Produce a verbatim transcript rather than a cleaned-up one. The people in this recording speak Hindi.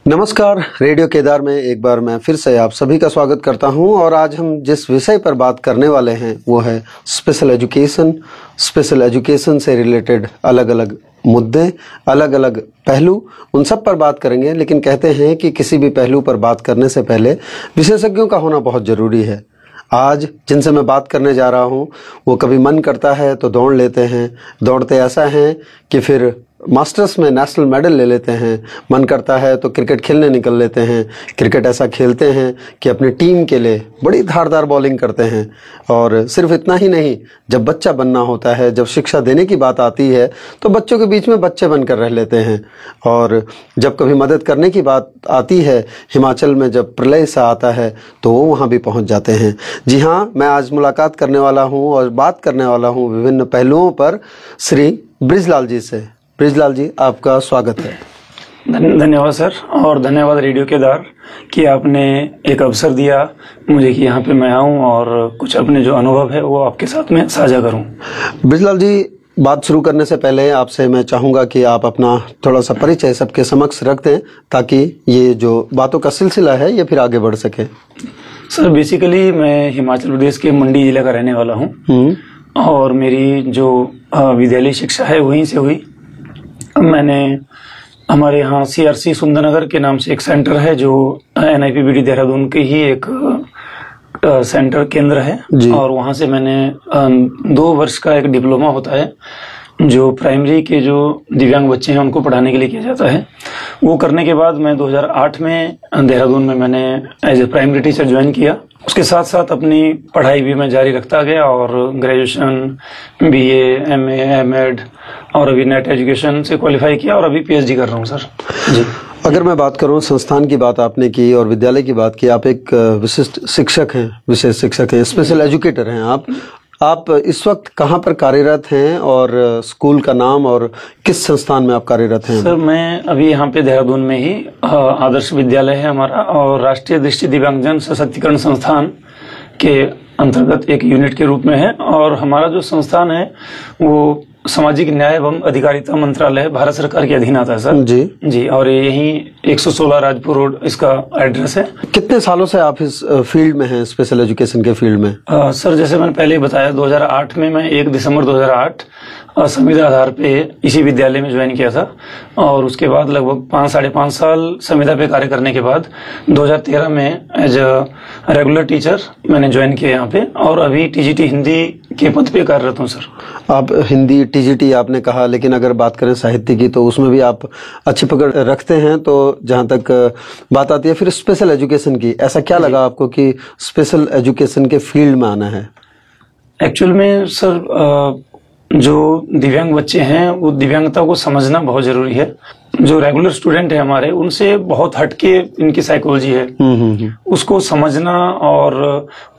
नमस्कार, रेडियो केदार में एक बार मैं फिर से आप सभी का स्वागत करता हूं और आज हम जिस विषय पर बात करने वाले हैं वो है स्पेशल एजुकेशन। स्पेशल एजुकेशन से रिलेटेड अलग अलग मुद्दे, अलग अलग पहलू, उन सब पर बात करेंगे। लेकिन कहते हैं कि किसी भी पहलू पर बात करने से पहले विशेषज्ञों का होना बहुत ज़रूरी है। आज जिनसे मैं बात करने जा रहा हूं वो कभी मन करता है तो दौड़ लेते हैं, दौड़ते ऐसा हैं कि फिर मास्टर्स में नेशनल मेडल ले लेते हैं। मन करता है तो क्रिकेट खेलने निकल लेते हैं, क्रिकेट ऐसा खेलते हैं कि अपनी टीम के लिए बड़ी धारदार बॉलिंग करते हैं। और सिर्फ इतना ही नहीं, जब बच्चा बनना होता है, जब शिक्षा देने की बात आती है तो बच्चों के बीच में बच्चे बनकर रह लेते हैं। और जब कभी मदद करने की बात आती है, हिमाचल में जब प्रलय सा आता है तो वो वहाँ भी पहुँच जाते हैं। जी हाँ, मैं आज मुलाकात करने वाला हूँ और बात करने वाला हूँ विभिन्न पहलुओं पर श्री बृजलाल जी से। बृजलाल जी, आपका स्वागत है। धन्यवाद सर, और धन्यवाद रेडियो केदार कि आपने एक अवसर दिया मुझे कि यहाँ पे मैं आऊँ और कुछ अपने जो अनुभव है वो आपके साथ में साझा करूँ। बृजलाल जी, बात शुरू करने से पहले आपसे मैं चाहूँगा कि आप अपना थोड़ा सा परिचय सबके समक्ष रख दें ताकि ये जो बातों का सिलसिला है ये फिर आगे बढ़ सके। सर, बेसिकली मैं हिमाचल प्रदेश के मंडी जिले का रहने वाला हूँ और मेरी जो विद्यालय शिक्षा है वहीं से हुई। मैंने हमारे यहाँ सीआरसी सुंदरनगर के नाम से एक सेंटर है जो एनआईपीबीडी देहरादून के ही एक आ, सेंटर केंद्र है, और वहाँ से मैंने आ, दो वर्ष का एक डिप्लोमा होता है जो प्राइमरी के जो दिव्यांग बच्चे हैं उनको पढ़ाने के लिए किया जाता है। वो करने के बाद मैं दो हज़ार आठ में देहरादून में मैंने as a primary teacher join किया। उसके साथ साथ अपनी पढ़ाई भी मैं जारी रखता गया और ग्रेजुएशन, बीए, एमए, एमएड और अभी नेट एजुकेशन से क्वालिफाई किया और अभी पीएचडी कर रहा हूँ सर। जी, अगर मैं बात करूं, संस्थान की बात आपने की और विद्यालय की बात की, आप एक विशिष्ट शिक्षक हैं, विशेष शिक्षक हैं, स्पेशल एजुकेटर हैं। आप आप इस वक्त कहाँ पर कार्यरत हैं और स्कूल का नाम और किस संस्थान में आप कार्यरत हैं? सर, मैं अभी यहाँ पे देहरादून में ही आदर्श विद्यालय है हमारा और राष्ट्रीय दृष्टि दिव्यांगजन सशक्तिकरण संस्थान के अंतर्गत एक यूनिट के रूप में है। और हमारा जो संस्थान है वो सामाजिक न्याय एवं अधिकारिता मंत्रालय भारत सरकार के अधीन आता है सर। जी जी, और यही एक सौ सोलह राजपुर रोड इसका एड्रेस है। कितने सालों से आप इस फील्ड में हैं, स्पेशल एजुकेशन के फील्ड में? आ, सर, जैसे मैंने पहले ही बताया, दो हज़ार आठ में मैं एक दिसंबर दो हज़ार आठ संविदा आधार पे इसी विद्यालय में ज्वाइन किया था और उसके बाद लगभग पाँच साढ़े पाँच साल संविदा पे कार्य करने के बाद दो हज़ार तेरह में एज अ रेगुलर टीचर मैंने ज्वाइन किया यहाँ पे और अभी टीजीटी हिंदी के पद पे कार्यरत हूँ सर। आप हिंदी टीजीटी आपने कहा, लेकिन अगर बात करें साहित्य की तो उसमें भी आप अच्छी पकड़ रखते हैं। तो जहाँ तक बात आती है फिर स्पेशल एजुकेशन की, ऐसा क्या लगा आपको कि स्पेशल एजुकेशन के फील्ड में आना है? एक्चुअल में सर, जो दिव्यांग बच्चे हैं वो दिव्यांगता को समझना बहुत जरूरी है। जो रेगुलर स्टूडेंट है हमारे, उनसे बहुत हटके इनकी साइकोलॉजी है, उसको समझना और